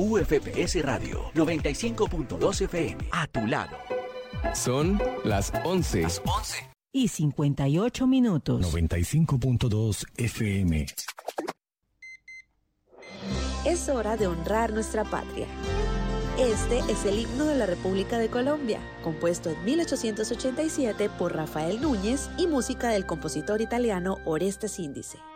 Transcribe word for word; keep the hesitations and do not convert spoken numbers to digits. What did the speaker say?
U F P S Radio noventa y cinco punto dos F M. A tu lado. Son las once. Las once. Y cincuenta y ocho minutos. noventa y cinco punto dos F M. Es hora de honrar nuestra patria. Este es el himno de la República de Colombia, compuesto en mil ochocientos ochenta y siete por Rafael Núñez y música del compositor italiano Oreste Síndice.